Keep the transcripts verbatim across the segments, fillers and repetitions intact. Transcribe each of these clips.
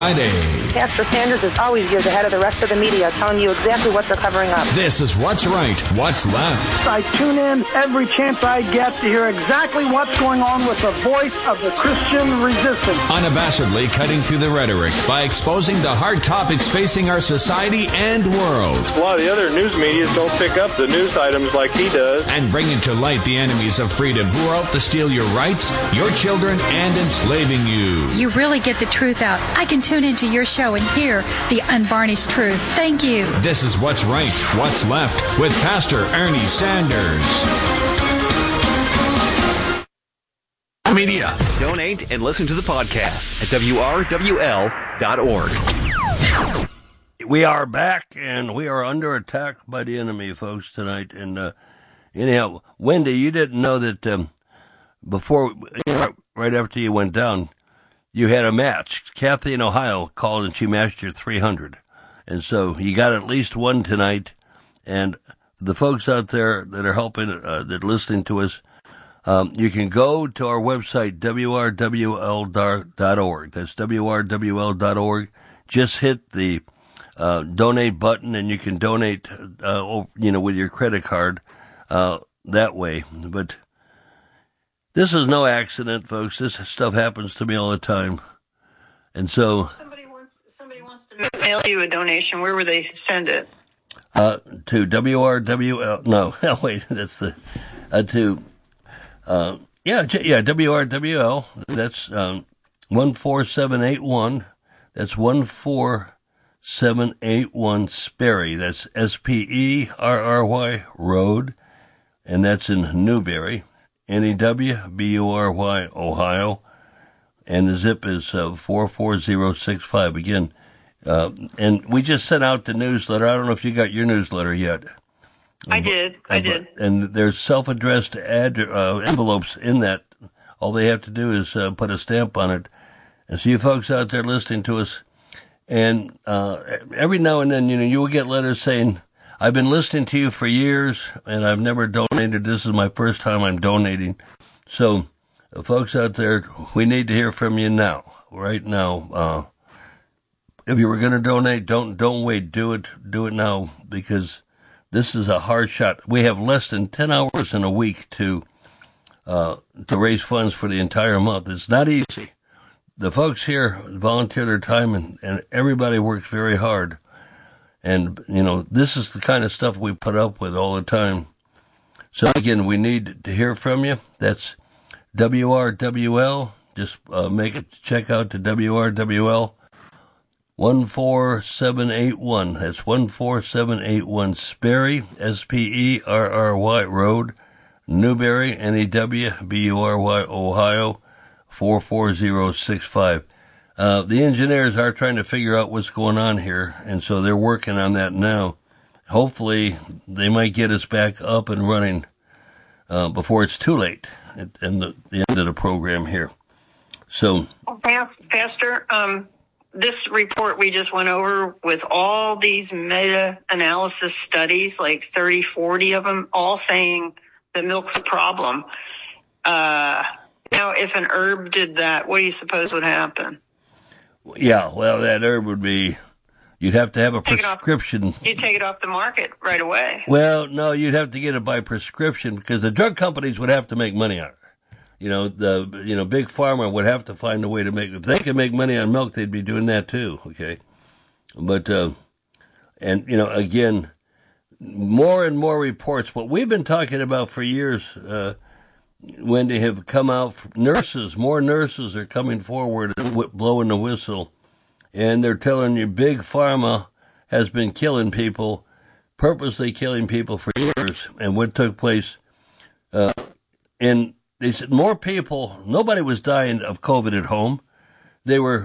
Friday. Pastor Sanders is always years ahead of the rest of the media, telling you exactly what they're covering up. This is What's Right, What's Left. I tune in every chance I get to hear exactly what's going on with the voice of the Christian resistance. Unabashedly cutting through the rhetoric by exposing the hard topics facing our society and world. A lot of the other news media don't pick up the news items like he does. And bringing to light the enemies of freedom who are out to steal your rights, your children, and enslaving you. You really get the truth out. I can tune into your show and hear the unvarnished truth. Thank you. This is What's Right, What's Left with Pastor Ernie Sanders. Media. Donate and listen to the podcast at W R W L dot org. We are back, and we are under attack by the enemy, folks, tonight. And uh, anyhow, Wendy, you didn't know that um, before, right after you went down, you had a match. Kathy in Ohio called and she matched your three hundred. And so you got at least one tonight. And the folks out there that are helping, uh, that are listening to us, um, you can go to our website, W R W L dot org. That's W R W L dot org. Just hit the uh, donate button and you can donate, uh, you know, with your credit card uh, that way. But this is no accident, folks. This stuff happens to me all the time. And so somebody wants somebody wants to mail you a donation. Where would they send it? Uh, to W R W L. No, no, wait, that's the uh, to uh, yeah, yeah, W R W L. That's um, one four seven eight one. That's one four seven eight one Sperry. That's S P E R R Y Road, and that's in Newberry. N E W B U R Y, Ohio, and the zip is uh, four four zero six five. Again, uh, and we just sent out the newsletter. I don't know if you got your newsletter yet. I did. I uh, did. And there's self-addressed ad, uh, envelopes in that. All they have to do is uh, put a stamp on it. And so you folks out there listening to us, and uh, every now and then, you know, you will get letters saying, I've been listening to you for years, and I've never donated. This is my first time I'm donating. So, uh, folks out there, we need to hear from you now, right now. Uh, if you were going to donate, don't don't wait. Do it. Do it now, because this is a hard shot. We have less than ten hours in a week to uh, to raise funds for the entire month. It's not easy. The folks here volunteer their time, and, and everybody works very hard. And, you know, this is the kind of stuff we put up with all the time. So, again, we need to hear from you. That's W R W L. Just uh, make it check out to W R W L one four seven eight one. That's one four seven eight one Sperry, S P E R R Y Road, Newberry, N E W B U R Y, Ohio, four four zero six five. Uh, the engineers are trying to figure out what's going on here, and so they're working on that now. Hopefully, they might get us back up and running uh, before it's too late at, at the, the end of the program here. So, Pastor, um, this report we just went over with all these meta-analysis studies, like thirty, forty of them, all saying that milk's a problem. Uh, now, if an herb did that, what do you suppose would happen? Yeah, well, that herb would be, you'd have to have a take prescription. You'd take it off the market right away. Well, no, you'd have to get it by prescription because the drug companies would have to make money on it. You know, the, you know, Big Pharma would have to find a way to make, if they could make money on milk, they'd be doing that too, okay? But, uh, and, you know, again, more and more reports, what we've been talking about for years, uh, when they have come out, nurses, more nurses are coming forward and blowing the whistle, and they're telling you Big Pharma has been killing people, purposely killing people for years. And what took place, uh, and they said more people, nobody was dying of COVID at home. They were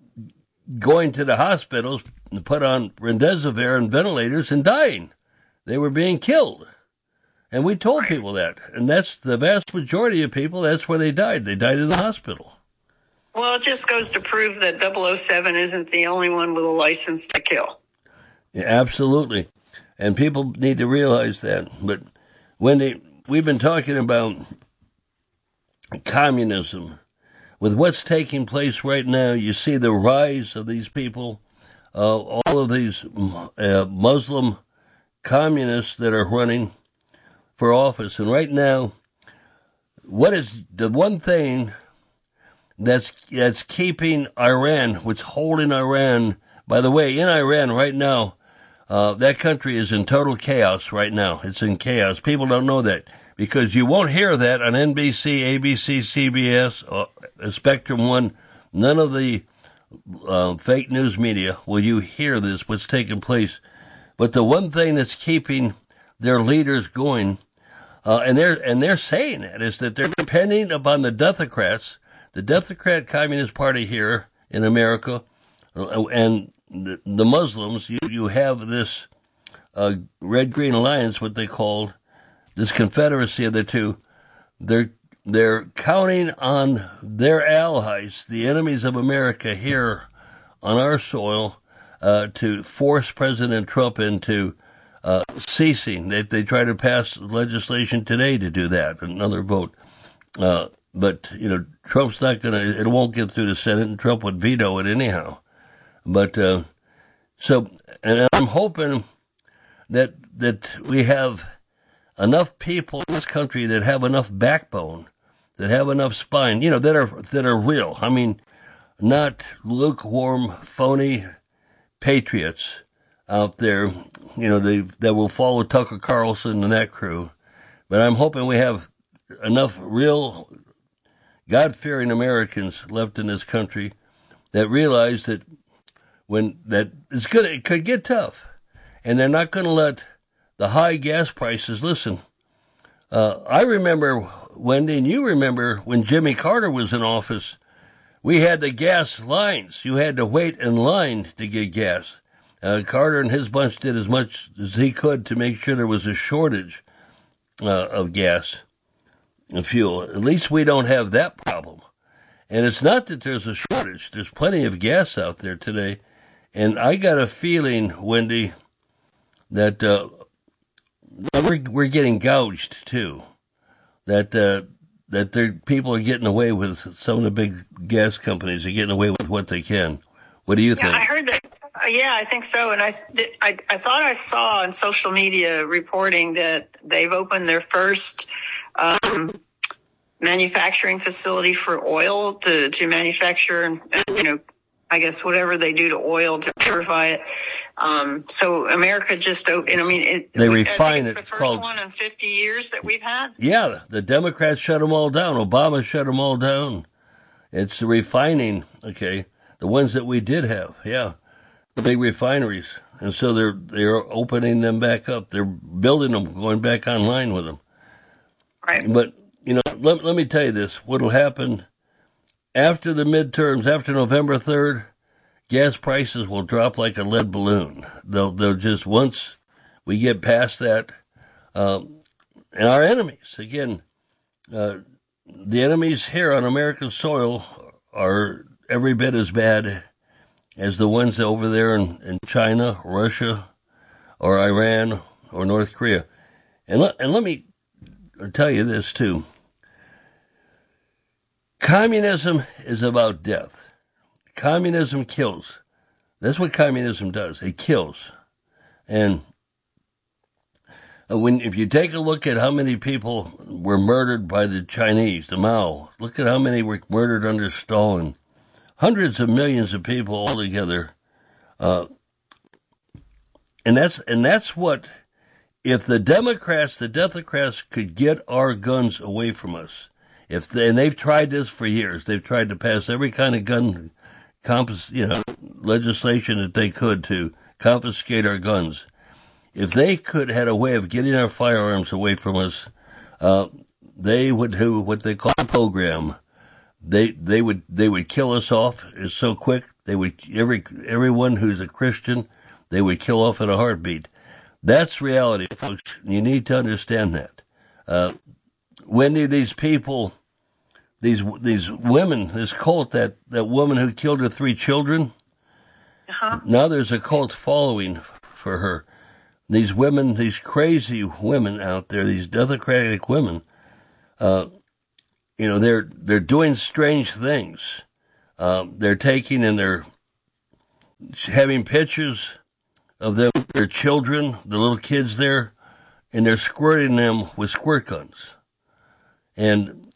going to the hospitals and put on remdesivir and ventilators and dying. They were being killed. And we told people that. And that's the vast majority of people, that's where they died. They died in the hospital. Well, it just goes to prove that double oh seven isn't the only one with a license to kill. Yeah, absolutely. And people need to realize that. But when they, we've been talking about communism, with what's taking place right now, you see the rise of these people, uh, all of these uh, Muslim communists that are running for office. And right now, what is the one thing that's that's keeping Iran, what's holding Iran? By the way, in Iran right now, uh, that country is in total chaos right now. It's in chaos. People don't know that because you won't hear that on N B C, A B C, C B S, uh, Spectrum One. None of the uh, fake news media will you hear this, what's taking place. But the one thing that's keeping their leaders going, uh, and they're and they're saying that, is that they're depending upon the Democrats, the Democrat Communist Party here in America, uh, and the, the Muslims. You you have this uh, Red-Green Alliance, what they called this confederacy of the two. They're they're counting on their allies, the enemies of America here on our soil, Uh, to force President Trump into uh, ceasing. They they try to pass legislation today to do that, another vote. Uh, but, you know, Trump's not going to, it won't get through the Senate, and Trump would veto it anyhow. But, uh, so, and I'm hoping that that we have enough people in this country that have enough backbone, that have enough spine, you know, that are that are real. I mean, not lukewarm, phony patriots out there, you know, they, that will follow Tucker Carlson and that crew. But I'm hoping we have enough real God-fearing Americans left in this country that realize that when that it's good, it could get tough, and they're not going to let the high gas prices. Listen, uh, I remember, Wendy, and you remember when Jimmy Carter was in office. We had the gas lines. You had to wait in line to get gas. Uh, Carter and his bunch did as much as he could to make sure there was a shortage uh, of gas and fuel. At least we don't have that problem. And it's not that there's a shortage. There's plenty of gas out there today. And I got a feeling, Wendy, that uh, we're, we're getting gouged, too. That... Uh, that there, people are getting away with, some of the big gas companies are getting away with what they can. What do you yeah, think? I heard that. Uh, yeah, I think so. And I, I, I thought I saw on social media reporting that they've opened their first um, manufacturing facility for oil to, to manufacture, you know, I guess whatever they do to oil to purify it. Um, so America just, and I mean, it, they refine it's it. the It's first called, one in fifty years that we've had. Yeah, the Democrats shut them all down. Obama shut them all down. It's the refining, okay, the ones that we did have, yeah, the big refineries. And so they're they're opening them back up. They're building them, going back online with them. Right. But, you know, let, let me tell you this. What'll happen after the midterms, after November third, gas prices will drop like a lead balloon. They'll, they'll just, once we get past that, um, and our enemies, again, uh, the enemies here on American soil are every bit as bad as the ones over there in, in China, Russia, or Iran, or North Korea. And let, and let me tell you this, too. Communism is about death. Communism kills. That's what communism does. It kills. And when if you take a look at how many people were murdered by the Chinese, the Mao, look at how many were murdered under Stalin. Hundreds of millions of people altogether. Uh, and that's and that's what, if the Democrats, the Democrats could get our guns away from us, if they, and they've tried this for years, they've tried to pass every kind of gun, compos, you know, legislation that they could to confiscate our guns. If they could had a way of getting our firearms away from us, uh, they would do what they call a program. They they would they would kill us off so quick. They would every everyone who's a Christian, they would kill off in a heartbeat. That's reality, folks. You need to understand that. Uh, Wendy, these people, these these women, this cult, that, that woman who killed her three children, uh-huh. Now there's a cult following for her. These women, these crazy women out there, these democratic women, uh, you know, they're they're doing strange things. Um, they're taking and they're having pictures of them, their children, the little kids there, and they're squirting them with squirt guns. And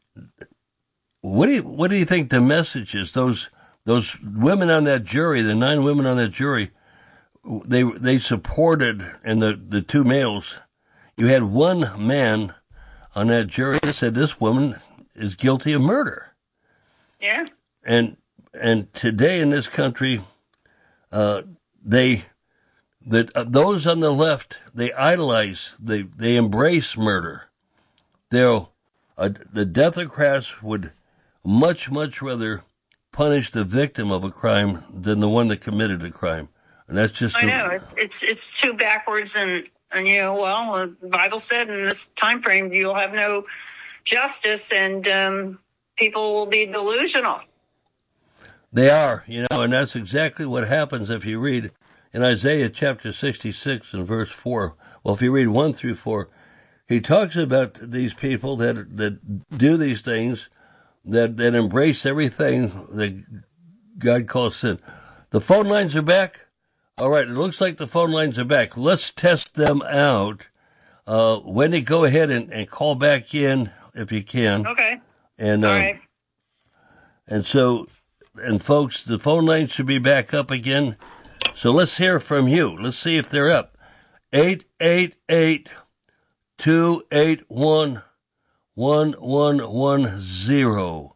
what do you what do you think the message is? Those those women on that jury, the nine women on that jury, they they supported, and the, the two males. You had one man on that jury that said this woman is guilty of murder. Yeah. And and today in this country, uh, they that uh, those on the left, they idolize, they they embrace murder. They'll uh, the Democrats would much much rather punish the victim of a crime than the one that committed a crime, and that's just. I know it's it's, it's too backwards, and and you know, well, uh, the Bible said in this time frame you'll have no justice, and um, people will be delusional. They are, you know, and that's exactly what happens if you read in Isaiah chapter sixty-six and verse four. Well, if you read one through four, he talks about these people that that do these things, that, that embrace everything that God calls sin. The phone lines are back. All right, it looks like the phone lines are back. Let's test them out. Uh, Wendy, go ahead and, and call back in if you can. Okay. And, uh, all right. And so... And folks, the phone lines should be back up again. So let's hear from you. Let's see if they're up. eight eight eight, two eight one, one one one zero.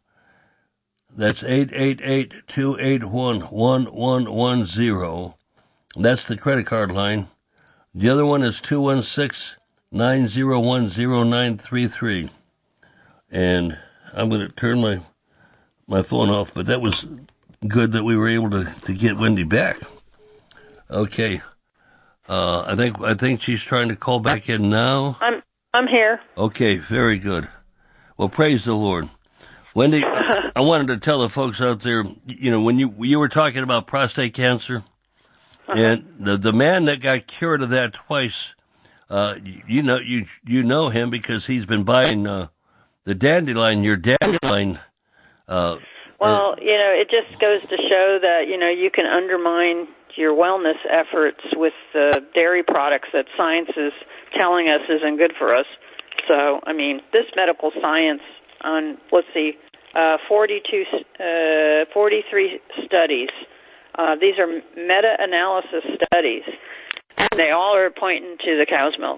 That's eight eight eight, two eight one, one one one zero. That's the credit card line. The other one is two one six, nine zero one, zero nine three three. And I'm going to turn my... my phone off, but that was good that we were able to, to get Wendy back. Okay. Uh, I think I think she's trying to call back in now. I'm I'm here. Okay, very good. Well, praise the Lord. Wendy, I wanted to tell the folks out there, you know, when you you were talking about prostate cancer, uh-huh. and the the man that got cured of that twice, uh, you, you know you you know him because he's been buying uh, the dandelion, your dandelion. Uh, well, you know, it just goes to show that, you know, you can undermine your wellness efforts with uh, dairy products that science is telling us isn't good for us. So, I mean, this medical science on, let's see, uh, forty-two, uh, forty-three studies. Uh, these are meta-analysis studies, and they all are pointing to the cow's milk.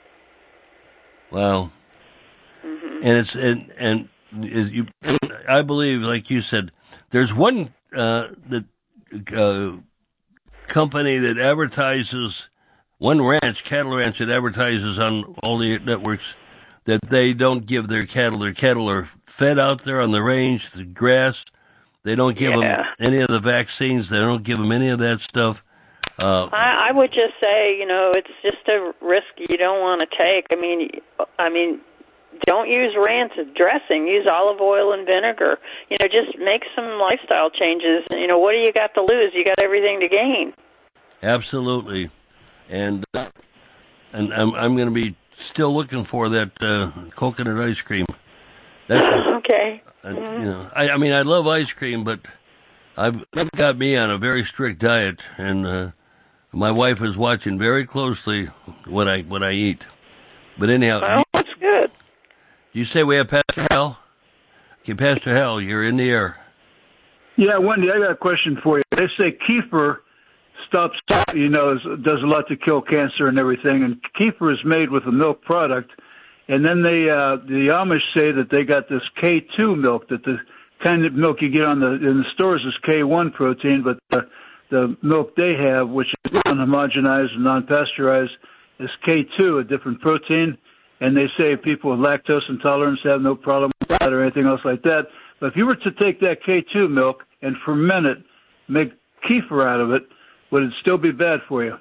Wow. Mm-hmm. And it's, and, and, Is you, I believe, like you said, there's one uh, that uh, company that advertises, one ranch, cattle ranch that advertises on all the networks that they don't give their cattle. Their cattle are fed out there on the range, the grass. They don't give yeah. them any of the vaccines. They don't give them any of that stuff. Uh, I, I would just say, you know, it's just a risk you don't want to take. I mean, I mean. Don't use rancid dressing. Use olive oil and vinegar. You know, just make some lifestyle changes. You know, what do you got to lose? You got everything to gain. Absolutely, and uh, and I'm I'm going to be still looking for that uh, coconut ice cream. That's okay. Uh, mm-hmm. You know, I I mean I love ice cream, but I've that got me on a very strict diet, and uh, my wife is watching very closely what I what I eat. But anyhow. Well, that's good. You say we have Pastor Hal? Okay, Pastor Hal, you're in the air. Yeah, Wendy, I got a question for you. They say kefir stops, you know, does a lot to kill cancer and everything, and kefir is made with a milk product, and then they, uh, the Amish say that they got this K two milk, that the kind of milk you get on the in the stores is K one protein, but the, the milk they have, which is non-homogenized and non-pasteurized, is K two, a different protein. And they say people with lactose intolerance have no problem with that or anything else like that. But if you were to take that K two milk and ferment it, make kefir out of it, would it still be bad for you?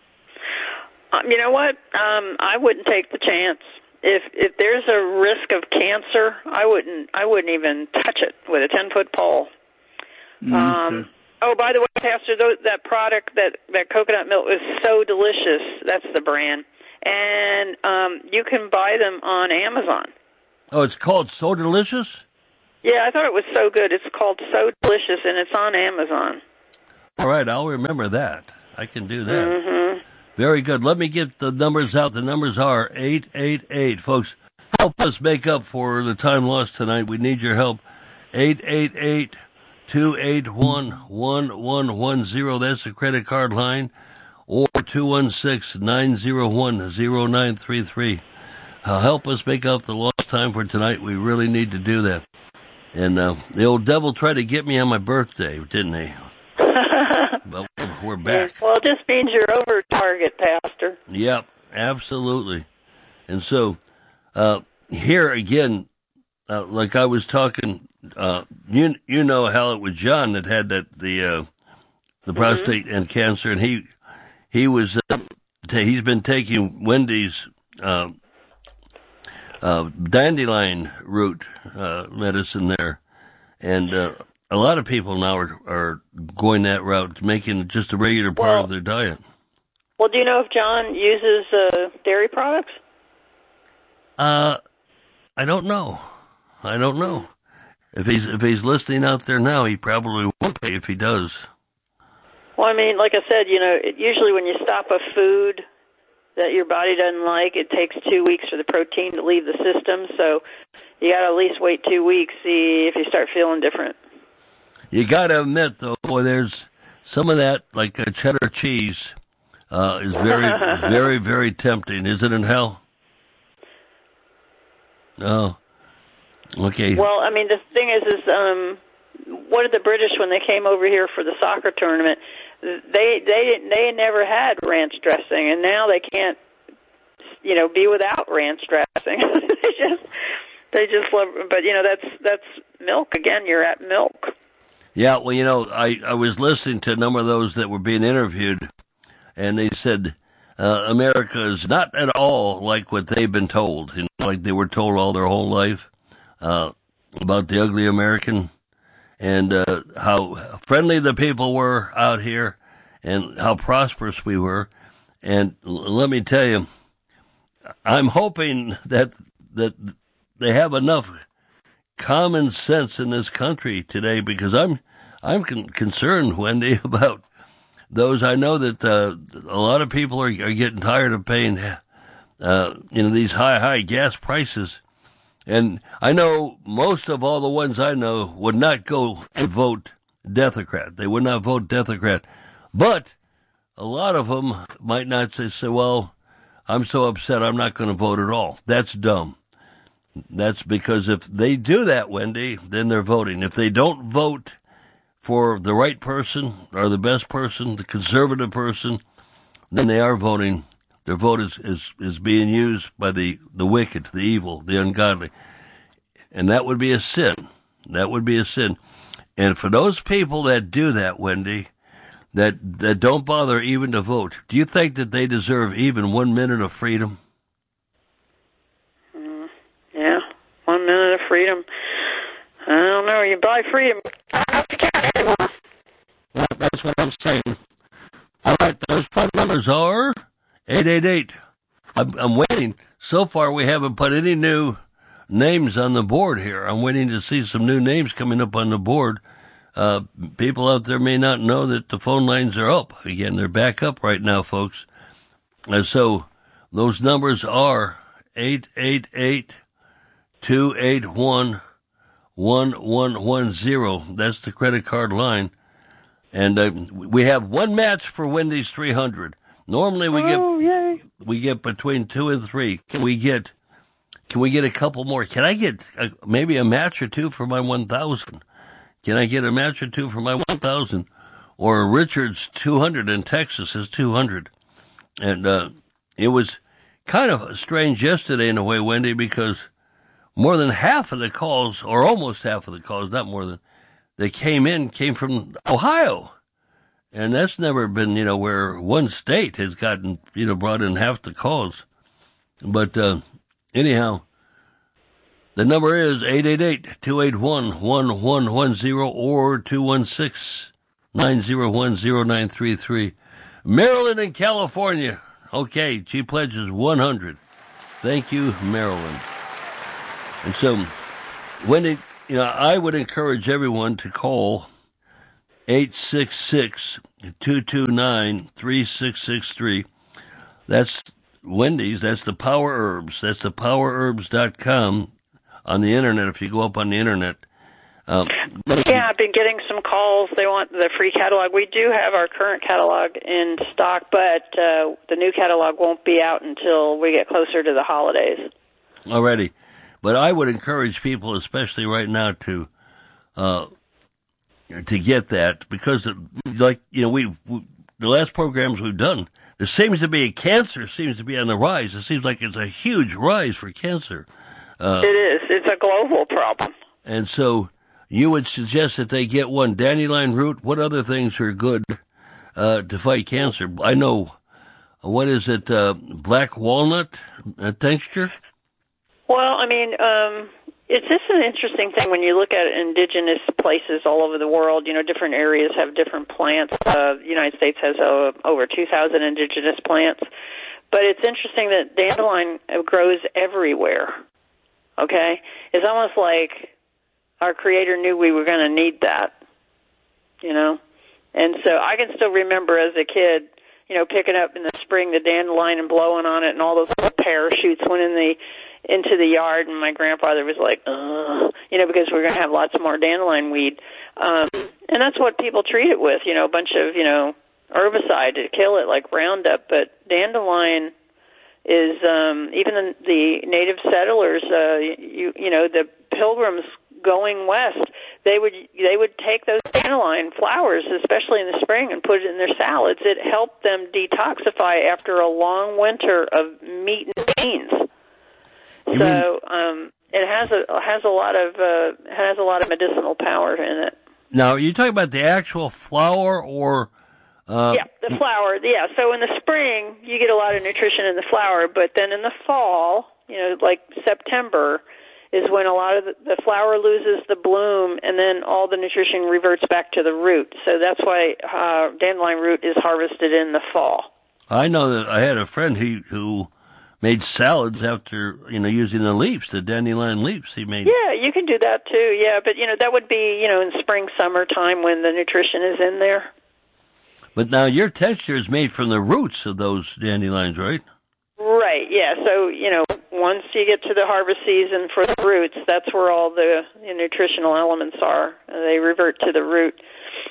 Um, you know what? Um, I wouldn't take the chance. If if there's a risk of cancer, I wouldn't. I wouldn't even touch it with a ten foot pole. Mm-hmm. Um, oh, by the way, Pastor, those, that product, that that coconut milk is so delicious. That's the brand. And um, you can buy them on Amazon. Oh, it's called So Delicious? Yeah, I thought it was so good. It's called So Delicious, and it's on Amazon. All right, I'll remember that. I can do that. Mm-hmm. Very good. Let me get the numbers out. The numbers are eight eight eight. Folks, help us make up for the time lost tonight. We need your help. eight eight eight, two eight one, one one one zero. That's the credit card line. Or two one six, nine zero one, zero nine three three. Uh, help us make up the lost time for tonight. We really need to do that. And uh, the old devil tried to get me on my birthday, didn't he? But we're back. Well, it just means you're over target, Pastor. Yep, absolutely. And so, uh, here again, uh, like I was talking, uh, you you know how it was John that had that the uh, the mm-hmm. prostate and cancer, and he he was uh, t- he's been taking Wendy's uh, uh, dandelion root uh, medicine there, and. Uh, A lot of people now are, are going that route, making it just a regular part well, of their diet. Well, do you know if John uses uh, dairy products? Uh, I don't know. I don't know. If he's if he's listening out there now, he probably won't pay if he does. Well, I mean, like I said, you know, it, usually when you stop a food that your body doesn't like, it takes two weeks for the protein to leave the system. So you got to at least wait two weeks, see if you start feeling different. You got to admit, though, boy, there's some of that, like a cheddar cheese, uh, is very, very, very tempting, isn't it, Hal? Oh, okay. Well, I mean, the thing is, is um, what did the British, when they came over here for the soccer tournament, they they didn't, they never had ranch dressing, and now they can't, you know, be without ranch dressing. they just they just love, but you know, that's that's milk again. You're at milk. Yeah, well, you know, I, I was listening to a number of those that were being interviewed, and they said uh, America is not at all like what they've been told, you know, like they were told all their whole life uh, about the ugly American and uh, how friendly the people were out here and how prosperous we were. And l- let me tell you, I'm hoping that that they have enough common sense in this country today, because I'm I'm con- concerned, Wendy, about those. I know that uh, a lot of people are, are getting tired of paying, uh, you know, these high high gas prices, and I know most of all the ones I know would not go and vote Democrat. They would not vote Democrat, but a lot of them might not say, say "Well, I'm so upset, I'm not going to vote at all." That's dumb. That's because if they do that, Wendy, then they're voting. If they don't vote for the right person or the best person, the conservative person, then they are voting. Their vote is, is, is being used by the, the wicked, the evil, the ungodly. And that would be a sin. That would be a sin. And for those people that do that, Wendy, that, that don't bother even to vote, do you think that they deserve even one minute of freedom? Yeah, one minute of freedom. I don't know. You buy freedom. Well, that's what I'm saying. All right, those phone numbers are eight eight eight. I'm, I'm waiting. So far, we haven't put any new names on the board here. I'm waiting to see some new names coming up on the board. Uh, people out there may not know that the phone lines are up. Again, they're back up right now, folks. And so those numbers are eight eight eight, two eight one, one one one zero. That's the credit card line. And uh, we have one match for Wendy's three hundred. Normally we get oh, yay. we get between two and three. Can we get can we get a couple more? Can I get a, maybe a match or two for my one thousand? Can I get a match or two for my one thousand? Or Richard's two hundred in Texas is two hundred. And uh, it was kind of strange yesterday in a way, Wendy, because more than half of the calls, or almost half of the calls, not more than, they came in, came from Ohio. And that's never been, you know, where one state has gotten, you know, brought in half the calls. But uh, anyhow, the number is eight eight eight, two eight one, one one one zero or two one six, nine zero one, zero nine three three. Maryland and California. Okay, she pledges one hundred. Thank you, Maryland. And so, Wendy, you know, I would encourage everyone to call eight six six, two two nine, three six six three. That's Wendy's. That's the Power Herbs. That's the power herbs dot com on the internet. If you go up on the internet. Um, yeah, I've been getting some calls. They want the free catalog. We do have our current catalog in stock, but uh, the new catalog won't be out until we get closer to the holidays. Already. But I would encourage people, especially right now, to uh, to get that because, like you know, we've we, the last programs we've done, there seems to be cancer seems to be on the rise. It seems like it's a huge rise for cancer. Uh, it is. It's a global problem. And so, you would suggest that they get one dandelion root. What other things are good uh, to fight cancer? I know. What is it? Uh, black walnut uh, tincture. Well, I mean, um, it's just an interesting thing when you look at indigenous places all over the world. You know, different areas have different plants. Uh, the United States has uh, over two thousand indigenous plants. But it's interesting that dandelion grows everywhere, okay? It's almost like our Creator knew we were going to need that, you know? And so I can still remember as a kid, you know, picking up in the spring the dandelion and blowing on it, and all those little parachutes went in the into the yard, and my grandfather was like, ugh, you know, because we're going to have lots more dandelion weed. Um, and that's what people treat it with, you know, a bunch of, you know, herbicide to kill it, like Roundup. But dandelion is, um, even the, the native settlers, uh, you, you know, the pilgrims going west, they would they would take those dandelion flowers, especially in the spring, and put it in their salads. It helped them detoxify after a long winter of meat and beans. You so mean, um, it has a has a lot of uh, has a lot of medicinal power in it. Now, are you talking about the actual flower or? Uh, yeah, the flower. Yeah, so in the spring you get a lot of nutrition in the flower, but then in the fall, you know, like September, is when a lot of the, the flower loses the bloom, and then all the nutrition reverts back to the root. So that's why uh, dandelion root is harvested in the fall. I know that I had a friend who who. made salads after, you know, using the leaves, the dandelion leaves he made. Yeah, you can do that too, yeah. But, you know, that would be, you know, in spring, summertime when the nutrition is in there. But now your texture is made from the roots of those dandelions, right? Right, yeah. So, you know, once you get to the harvest season for the roots, that's where all the, the nutritional elements are. They revert to the root.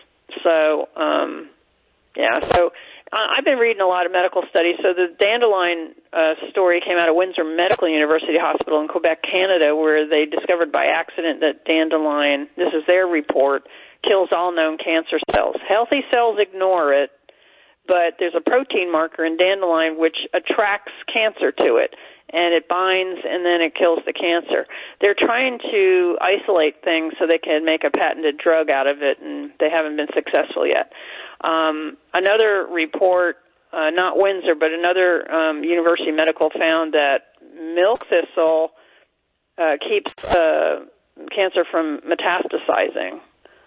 So, um, yeah, so... I've been reading a lot of medical studies. So the dandelion uh, story came out of Windsor Medical University Hospital in Quebec, Canada, where they discovered by accident that dandelion, this is their report, kills all known cancer cells. Healthy cells ignore it, but there's a protein marker in dandelion which attracts cancer to it, and it binds and then it kills the cancer. They're trying to isolate things so they can make a patented drug out of it, and they haven't been successful yet. Um, another report, uh, not Windsor, but another um, university medical found that milk thistle uh, keeps uh, cancer from metastasizing.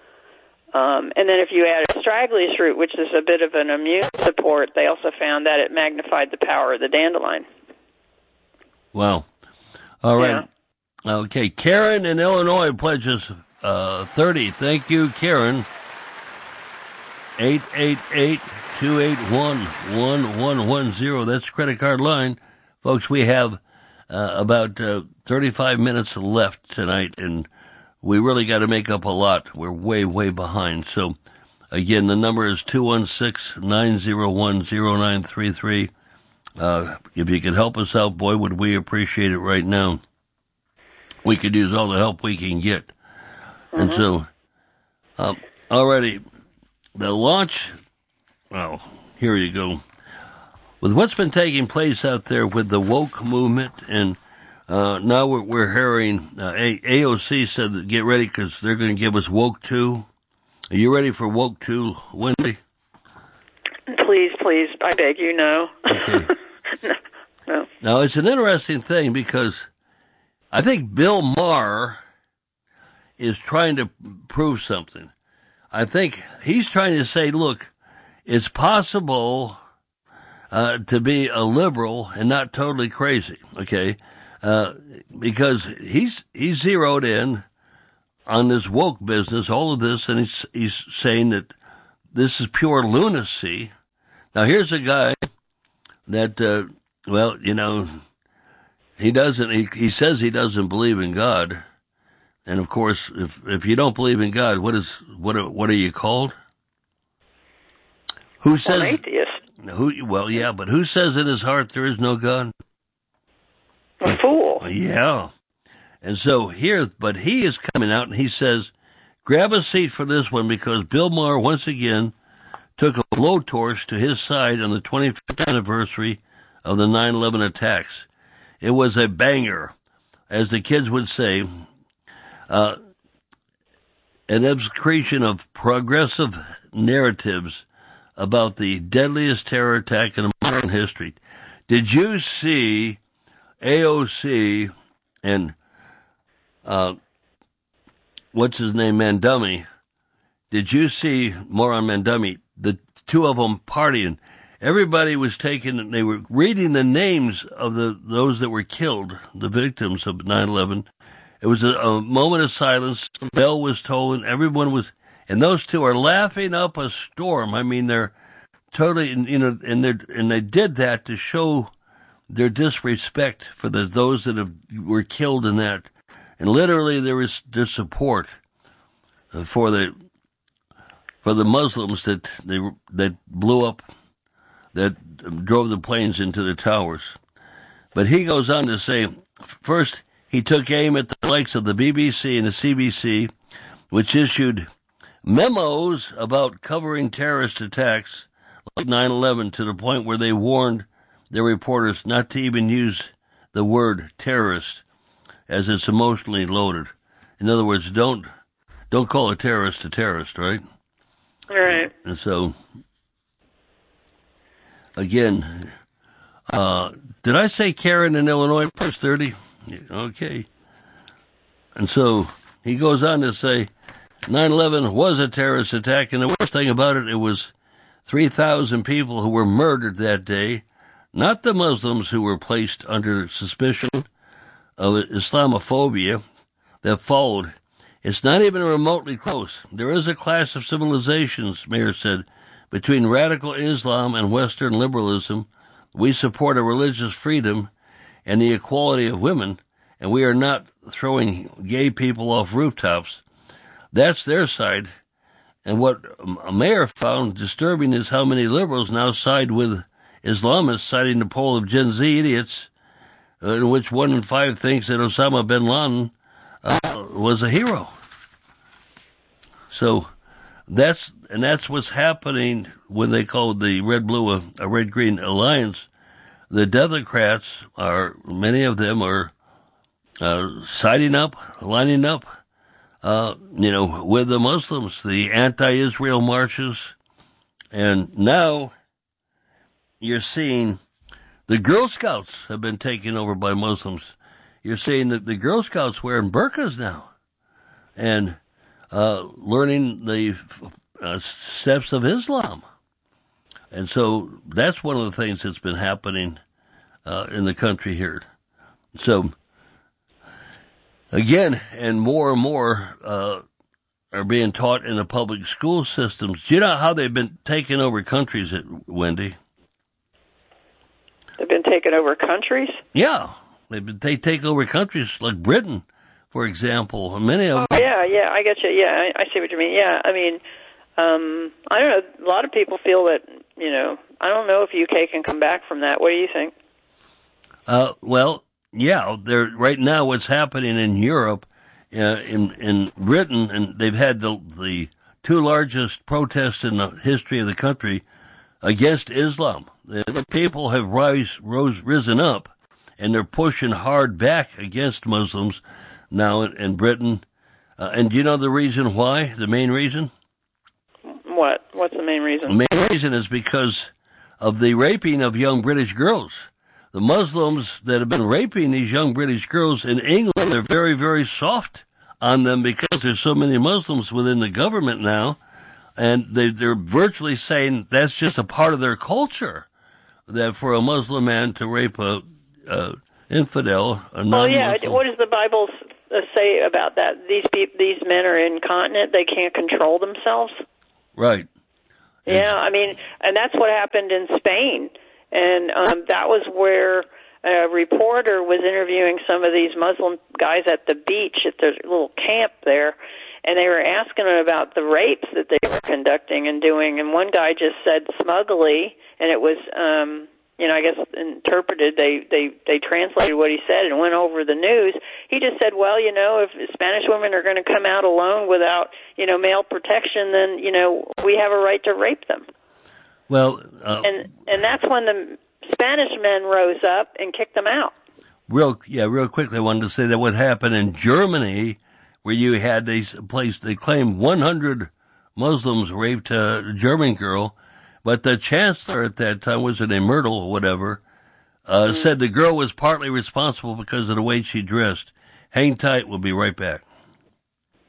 Um, and then if you add astragalus root, which is a bit of an immune support, they also found that it magnified the power of the dandelion. Wow. All right. Yeah. Okay. Karen in Illinois pledges uh, thirty. Thank you, Karen. eight eight eight, two eight one, one one one zero. That's the credit card line. Folks, we have uh, about uh, thirty-five minutes left tonight, and we really got to make up a lot. We're way, way behind. So, again, the number is two one six, nine zero one, zero nine three three. Uh, if you could help us out, boy, would we appreciate it right now. We could use all the help we can get. Mm-hmm. And so, um, already, the launch, well, here you go. With what's been taking place out there with the woke movement, and uh, now we're, we're hearing, uh, A O C said that get ready because they're going to give us woke two. Are you ready for woke two, Wendy? Please, please, I beg you, no. Okay. no, no. Now, it's an interesting thing because I think Bill Maher is trying to prove something. I think he's trying to say, look, it's possible uh, to be a liberal and not totally crazy, okay? uh, because he's he's zeroed in on this woke business, all of this, and he's he's saying that this is pure lunacy. Now, here's a guy that, uh, well, you know, he doesn't. He, he says he doesn't believe in God, and of course, if if you don't believe in God, what is what are, what are you called? Who says? An atheist. Who? Well, yeah, but who says in his heart there is no God? A fool. Yeah. And so here, but he is coming out and he says, grab a seat for this one because Bill Maher once again took a blowtorch to his side on the twenty-fifth anniversary of the nine eleven attacks. It was a banger, as the kids would say, uh, an excretion of progressive narratives about the deadliest terror attack in modern history. Did you see A O C and uh, what's his name, Mandumi? Did you see more on Mandumi? The two of them partying. Everybody was taking, they were reading the names of the those that were killed, the victims of nine eleven. It was a, a moment of silence. The bell was tolling. Everyone was, and those two are laughing up a storm. I mean, they're totally, you know, and they and they did that to show their disrespect for the those that have, were killed in that, and literally there was their support for the for the Muslims that they that blew up, that drove the planes into the towers. But he goes on to say, first he took aim at the likes of the B B C and the C B C, which issued memos about covering terrorist attacks like nine eleven to the point where they warned their reporters not to even use the word terrorist, as it's emotionally loaded. In other words, don't don't call a terrorist a terrorist, right? Right. And so, again, uh, did I say Karen in Illinois? Plus thirty? Yeah, okay. And so he goes on to say, nine eleven was a terrorist attack, and the worst thing about it, it was three thousand people who were murdered that day, not the Muslims who were placed under suspicion of Islamophobia that followed. It's not even remotely close. There is a clash of civilizations, Mayer said, between radical Islam and Western liberalism. We support a religious freedom and the equality of women, and we are not throwing gay people off rooftops. That's their side. And what Mayer found disturbing is how many liberals now side with Islamists, citing the poll of Gen Z idiots, uh, in which one in five thinks that Osama bin Laden uh, was a hero. So that's and that's what's happening when they call the red blue a, a red green alliance. The Democrats are, many of them are uh, siding up, lining up, uh, you know, with the Muslims, the anti-Israel marches, and now you're seeing the Girl Scouts have been taken over by Muslims. You're seeing that the Girl Scouts wearing burqas now and uh, learning the uh, steps of Islam. And so that's one of the things that's been happening uh, in the country here. So, again, and more and more uh, are being taught in the public school systems. Do you know how they've been taking over countries, Wendy? They've been taking over countries? Yeah. They've been, they take over countries like Britain, for example. Many of them. Oh, yeah, yeah, I get you. Yeah, I, I see what you mean. Yeah, I mean, um, I don't know. A lot of people feel that, you know, I don't know if U K can come back from that. What do you think? Uh, well, yeah, they're, right now what's happening in Europe, uh, in in Britain, and they've had the the two largest protests in the history of the country against Islam. The, the people have rise, rose, risen up, and they're pushing hard back against Muslims now in, in Britain. Uh, and do you know the reason why? The main reason? What? What's the main reason? The main reason is because of the raping of young British girls. The Muslims that have been raping these young British girls in England are very, very soft on them because there's so many Muslims within the government now, and they, they're virtually saying that's just a part of their culture, that for a Muslim man to rape a, a infidel. A well, yeah. What does the Bible say about that? These pe- these men are incontinent. They can't control themselves. Right. Yeah, I mean, and that's what happened in Spain. And um, that was where a reporter was interviewing some of these Muslim guys at the beach at the little camp there, and they were asking them about the rapes that they were conducting and doing. And one guy just said smugly, and it was, um, you know, I guess interpreted, they, they, they translated what he said and went over the news. He just said, well, you know, if Spanish women are going to come out alone without, you know, male protection, then, you know, we have a right to rape them. Well, uh, and and that's when the Spanish men rose up and kicked them out. Real, yeah, real quickly, I wanted to say that what happened in Germany, where you had a place, they claimed one hundred Muslims raped a German girl, but the chancellor at that time, was it a Myrtle or whatever, uh, mm. said the girl was partly responsible because of the way she dressed. Hang tight, we'll be right back.